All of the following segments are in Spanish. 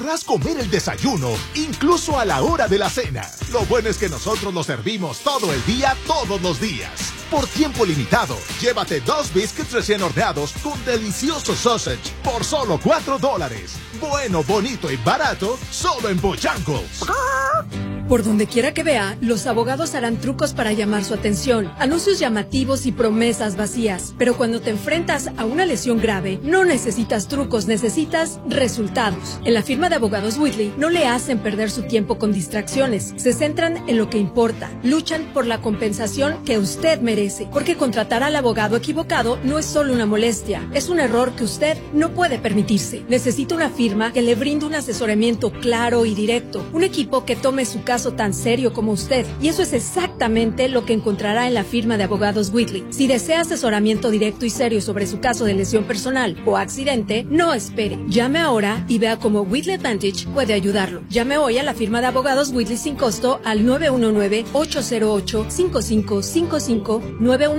Podrás comer el desayuno, incluso a la hora de la cena. Lo bueno es que nosotros lo servimos todo el día, todos los días. Por tiempo limitado, llévate 2 biscuits recién horneados con delicioso sausage por solo $4. Bueno, bonito y barato, solo en Bojangles. Por donde quiera que vea, los abogados harán trucos para llamar su atención, anuncios llamativos y promesas vacías. Pero cuando te enfrentas a una lesión grave, no necesitas trucos, necesitas resultados. En la firma de abogados Whitley no le hacen perder su tiempo con distracciones, se centran en lo que importa, luchan por la compensación que usted merece, porque contratar al abogado equivocado no es solo una molestia, es un error que usted no puede permitirse. Necesita una firma que le brinde un asesoramiento claro y directo, un equipo que tome su caso tan serio como usted, y eso es exactamente lo que encontrará en la firma de abogados Whitley. Si desea asesoramiento directo y serio sobre su caso de lesión personal o accidente, no espere. Llame ahora y vea cómo Whitley Advantage puede ayudarlo. Llame hoy a la firma de abogados Whitley sin costo al 919-808-5555,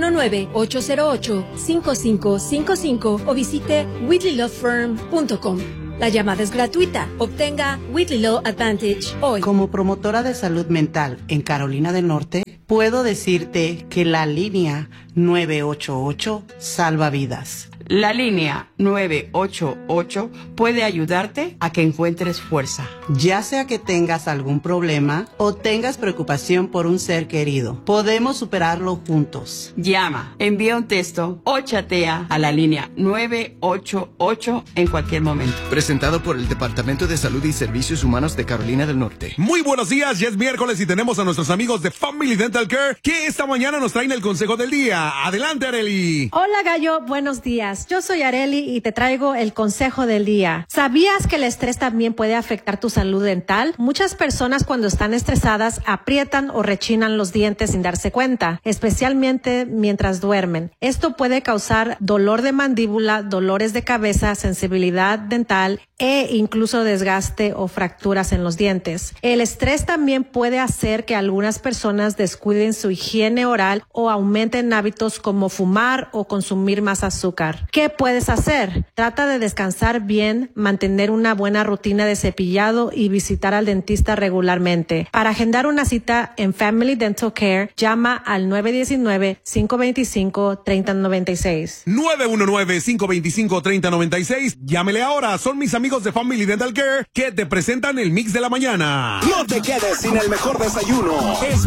919-808-5555 o visite whitleylawfirm.com. La llamada es gratuita. Obtenga Whitley Law Advantage hoy. Como promotora de salud mental en Carolina del Norte, puedo decirte que la línea 988 salva vidas. La línea 988 puede ayudarte a que encuentres fuerza, ya sea que tengas algún problema o tengas preocupación por un ser querido. Podemos superarlo juntos. Llama, envía un texto o chatea a la línea 988 en cualquier momento. Presentado por el Departamento de Salud y Servicios Humanos de Carolina del Norte. Muy buenos días, ya es miércoles y tenemos a nuestros amigos de Family Dental Care que esta mañana nos traen el consejo del día. Adelante, Arely. Hola, Gallo, buenos días. Yo soy Arely y te traigo el consejo del día. ¿Sabías que el estrés también puede afectar tu salud dental? Muchas personas cuando están estresadas aprietan o rechinan los dientes sin darse cuenta, especialmente mientras duermen. Esto puede causar dolor de mandíbula, dolores de cabeza, sensibilidad dental e incluso desgaste o fracturas en los dientes. El estrés también puede hacer que algunas personas descuiden su higiene oral o aumenten hábitos como fumar o consumir más azúcar. ¿Qué puedes hacer? Trata de descansar bien, mantener una buena rutina de cepillado y visitar al dentista regularmente. Para agendar una cita en Family Dental Care, llama al 919-525-3096. 919-525-3096. Llámele ahora, son mis amigos de Family Dental Care que te presentan el mix de la mañana. No te quedes sin el mejor desayuno.